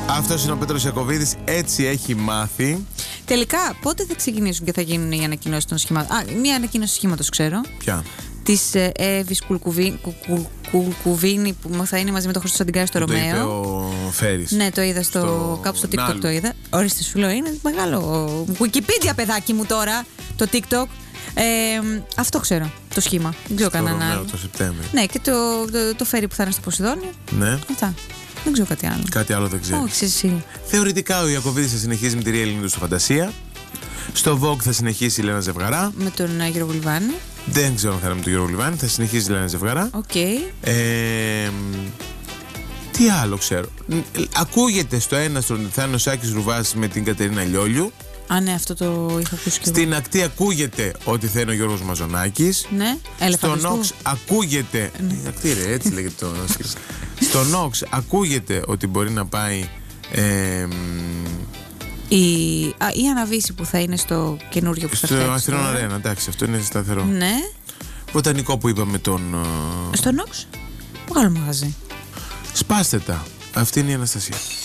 Αυτός είναι ο Πέτρος Ιακωβίδης, έτσι έχει μάθει. Τελικά, πότε θα ξεκινήσουν και θα γίνουν οι ανακοινώσεις των σχημάτων? Μία ανακοίνωση σχήματος ξέρω. Ποια? Της Εύης Κουλκουβίνη που θα είναι μαζί με τον Χρήστο Σαντιγκάρη στο Ρωμαίο. Το είπε ο Φέρης. Ναι, το είδα κάπου στο TikTok το είδα. Ορίστε, σου λέω, είναι μεγάλο Wikipedia, παιδάκι μου τώρα, το TikTok. Αυτό ξέρω, το σχήμα. Δεν ξέρω κανένα άλλο. Το Σεπτέμβριο. Ναι, και το φέρι που θα είναι στο Ποσειδόνιο. Ναι. Αυτά. Δεν ξέρω κάτι άλλο. Κάτι άλλο δεν ξέρω. Όχι, εσύ. Θεωρητικά ο Ιακωβίδης θα συνεχίζει με τη Ρία Ελληνίδου στο Φαντασία. Στο Vogue θα συνεχίσει η Λένα Ζευγαρά. Με τον Γιώργο Γουλιβάνη. Δεν ξέρω αν θα είναι με τον Γιώργο Γουλιβάνη. Θα συνεχίσει η Λένα Ζευγαρά. Οκ. Τι άλλο ξέρω? Ακούγεται στο ένα ότι θα είναι ο Σάκης Ρουβάς με την Κατερίνα Λιόλιου. Α, ναι, αυτό το είχα ακούσει και εγώ. Στην ακτή ακούγεται ότι θα είναι ο Γιώργος Μαζονάκης. Ναι, στο Νόξ ακούγεται. Η ακτή, ρε, έτσι λέγεται το. Στο Νόξ ακούγεται ότι μπορεί να πάει. Η Αναβίση που θα είναι στο καινούριο που θα φτιάξει. Στο Αθηνών Αρένα, εντάξει, αυτό είναι σταθερό. Ναι. Βοτανικό που είπαμε τον. Στο Νόξ. Μεγάλο μαγαζί. Σπάστε τα. Αυτή είναι η Αναστασία.